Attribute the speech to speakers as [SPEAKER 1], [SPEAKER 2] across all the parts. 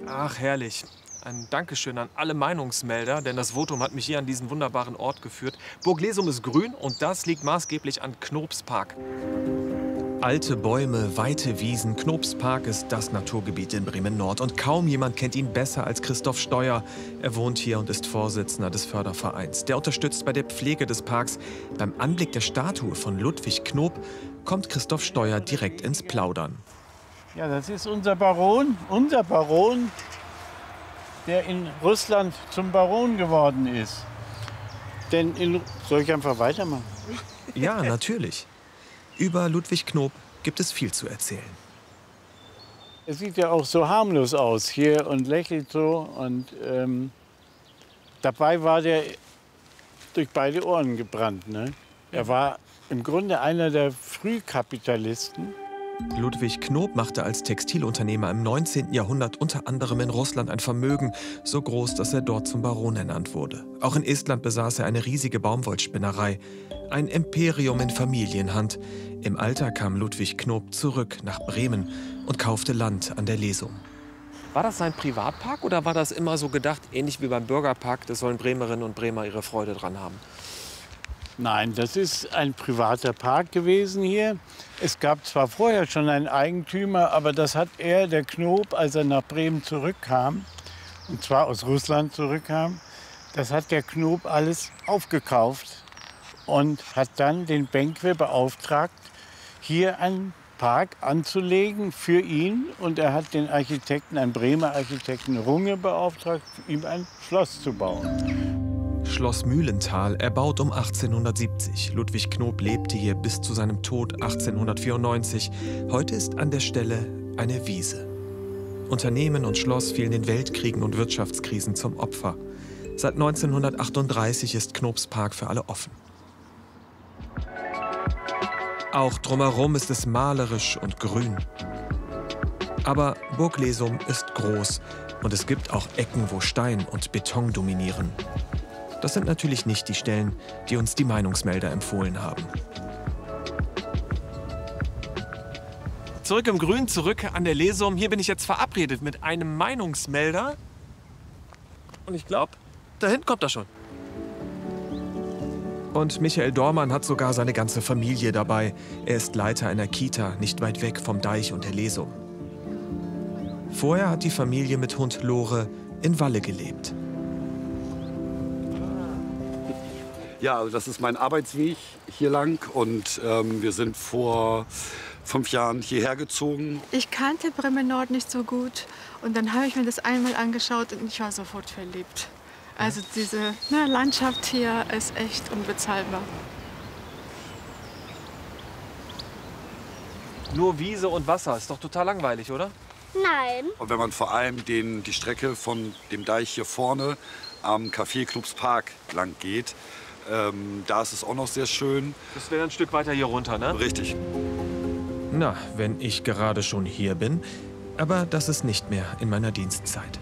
[SPEAKER 1] Ach, herrlich. Ein Dankeschön an alle Meinungsmelder, denn das Votum hat mich hier an diesen wunderbaren Ort geführt. Burg Lesum ist grün und das liegt maßgeblich an Knoops Park. Alte Bäume, weite Wiesen, Knoops Park ist das Naturgebiet in Bremen-Nord. Und kaum jemand kennt ihn besser als Christoph Steuer. Er wohnt hier und ist Vorsitzender des Fördervereins. Der unterstützt bei der Pflege des Parks. Beim Anblick der Statue von Ludwig Knop kommt Christoph Steuer direkt ins Plaudern.
[SPEAKER 2] Ja, das ist unser Baron, der in Russland zum Baron geworden ist. Soll ich einfach weitermachen?
[SPEAKER 1] Ja, natürlich. Über Ludwig Knop gibt es viel zu erzählen.
[SPEAKER 2] Er sieht ja auch so harmlos aus hier und lächelt so. Und dabei war der durch beide Ohren gebrannt. Ne? Er war im Grunde einer der Frühkapitalisten.
[SPEAKER 1] Ludwig Knop machte als Textilunternehmer im 19. Jahrhundert unter anderem in Russland ein Vermögen, so groß, dass er dort zum Baron ernannt wurde. Auch in Estland besaß er eine riesige Baumwollspinnerei. Ein Imperium in Familienhand. Im Alter kam Ludwig Knop zurück nach Bremen und kaufte Land an der Lesum. War das sein Privatpark oder war das immer so gedacht, ähnlich wie beim Bürgerpark, das sollen Bremerinnen und Bremer ihre Freude dran haben?
[SPEAKER 2] Nein, das ist ein privater Park gewesen hier. Es gab zwar vorher schon einen Eigentümer, aber das hat er, der Knop, als er nach Bremen zurückkam, und zwar aus Russland zurückkam, das hat der Knop alles aufgekauft und hat dann den Benkwe beauftragt, hier einen Park anzulegen für ihn. Und er hat den Architekten, einen Bremer Architekten Runge beauftragt, ihm ein Schloss zu bauen.
[SPEAKER 1] Schloss Mühlental, erbaut um 1870. Ludwig Knop lebte hier bis zu seinem Tod 1894. Heute ist an der Stelle eine Wiese. Unternehmen und Schloss fielen den Weltkriegen und Wirtschaftskrisen zum Opfer. Seit 1938 ist Knops Park für alle offen. Auch drumherum ist es malerisch und grün. Aber Burg Lesum ist groß und es gibt auch Ecken, wo Stein und Beton dominieren. Das sind natürlich nicht die Stellen, die uns die Meinungsmelder empfohlen haben. Zurück im Grün, zurück an der Lesum. Hier bin ich jetzt verabredet mit einem Meinungsmelder. Und ich glaube, da hinten kommt er schon. Und Michael Dormann hat sogar seine ganze Familie dabei. Er ist Leiter einer Kita, nicht weit weg vom Deich und der Lesum. Vorher hat die Familie mit Hund Lore in Walle gelebt.
[SPEAKER 3] Ja, also das ist mein Arbeitsweg hier lang und wir sind vor 5 Jahren hierher gezogen.
[SPEAKER 4] Ich kannte Bremen-Nord nicht so gut und dann habe ich mir das einmal angeschaut und ich war sofort verliebt. Also diese Landschaft hier ist echt unbezahlbar.
[SPEAKER 1] Nur Wiese und Wasser, ist doch total langweilig, oder?
[SPEAKER 5] Nein.
[SPEAKER 3] Und wenn man vor allem die Strecke von dem Deich hier vorne am Café Knoops Park lang geht, da ist es auch noch sehr schön.
[SPEAKER 1] Das wäre ein Stück weiter hier runter, ne?
[SPEAKER 3] Richtig.
[SPEAKER 1] Na, wenn ich gerade schon hier bin. Aber das ist nicht mehr in meiner Dienstzeit.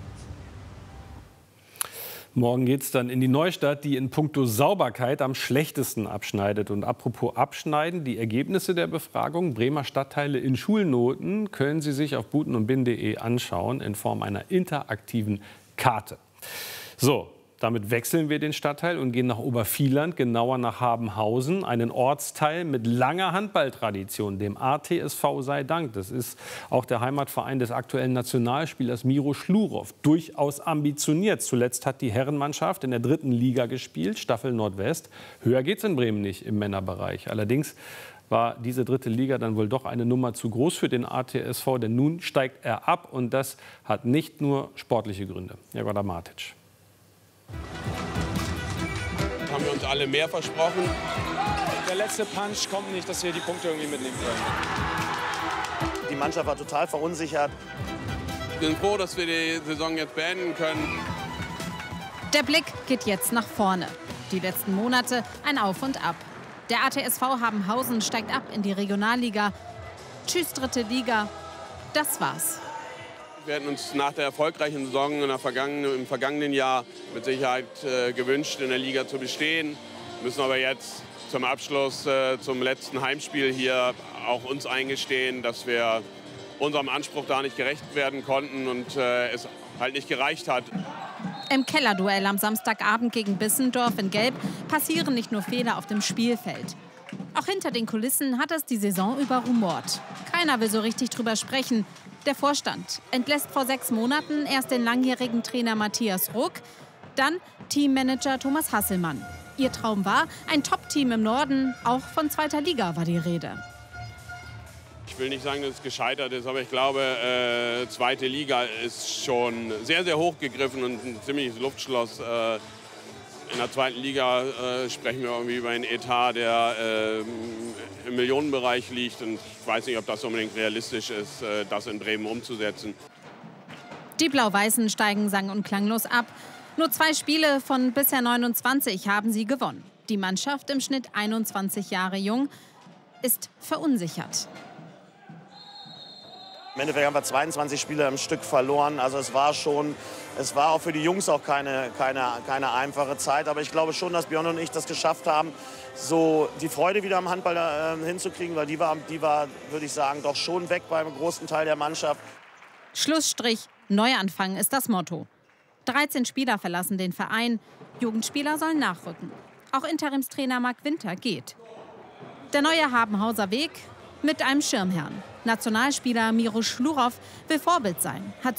[SPEAKER 6] Morgen geht es dann in die Neustadt, die in puncto Sauberkeit am schlechtesten abschneidet. Und apropos Abschneiden, die Ergebnisse der Befragung Bremer Stadtteile in Schulnoten können Sie sich auf butenundbin.de anschauen in Form einer interaktiven Karte. So. Damit wechseln wir den Stadtteil und gehen nach Obervieland, genauer nach Habenhausen, einen Ortsteil mit langer Handballtradition, dem ATSV sei Dank. Das ist auch der Heimatverein des aktuellen Nationalspielers Miro Schlurow. Durchaus ambitioniert. Zuletzt hat die Herrenmannschaft in der 3. Liga gespielt, Staffel Nordwest. Höher geht's in Bremen nicht im Männerbereich. Allerdings war diese 3. Liga dann wohl doch eine Nummer zu groß für den ATSV, denn nun steigt er ab und das hat nicht nur sportliche Gründe. Jagoda Matic.
[SPEAKER 7] Haben wir uns alle mehr versprochen. Der letzte Punch kommt nicht, dass wir die Punkte irgendwie mitnehmen können.
[SPEAKER 8] Die Mannschaft war total verunsichert.
[SPEAKER 7] Wir sind froh, dass wir die Saison jetzt beenden können.
[SPEAKER 9] Der Blick geht jetzt nach vorne. Die letzten Monate ein Auf und Ab. Der ATSV Habenhausen steigt ab in die Regionalliga. Tschüss, 3. Liga. Das war's.
[SPEAKER 7] Wir hätten uns nach der erfolgreichen Saison im vergangenen Jahr mit Sicherheit gewünscht, in der Liga zu bestehen. Müssen aber jetzt zum Abschluss, zum letzten Heimspiel hier auch uns eingestehen, dass wir unserem Anspruch da nicht gerecht werden konnten und es halt nicht gereicht hat.
[SPEAKER 9] Im Kellerduell am Samstagabend gegen Bissendorf in Gelb passieren nicht nur Fehler auf dem Spielfeld. Auch hinter den Kulissen hat es die Saison über rumort. Keiner will so richtig drüber sprechen. Der Vorstand entlässt vor 6 Monaten erst den langjährigen Trainer Matthias Ruck, dann Teammanager Thomas Hasselmann. Ihr Traum war ein Top-Team im Norden, auch von 2. Liga war die Rede.
[SPEAKER 7] Ich will nicht sagen, dass es gescheitert ist, aber ich glaube, 2. Liga ist schon sehr, sehr hoch gegriffen und ein ziemliches Luftschloss. In der 2. Liga sprechen wir irgendwie über einen Etat, der im Millionenbereich liegt. Und ich weiß nicht, ob das unbedingt realistisch ist, das in Bremen umzusetzen.
[SPEAKER 9] Die Blau-Weißen steigen sang- und klanglos ab. Nur 2 Spiele von bisher 29 haben sie gewonnen. Die Mannschaft, im Schnitt 21 Jahre jung, ist verunsichert.
[SPEAKER 8] Im Endeffekt haben wir 22 Spiele am Stück verloren. Also es war auch für die Jungs auch keine einfache Zeit. Aber ich glaube schon, dass Björn und ich das geschafft haben, so die Freude wieder am Handball hinzukriegen. Weil die war, würde ich sagen, doch schon weg beim großen Teil der Mannschaft.
[SPEAKER 9] Schlussstrich, Neuanfang ist das Motto. 13 Spieler verlassen den Verein. Jugendspieler sollen nachrücken. Auch Interimstrainer Marc Winter geht. Der neue Habenhauser Weg mit einem Schirmherrn. Nationalspieler Miro Schlurow will Vorbild sein, hat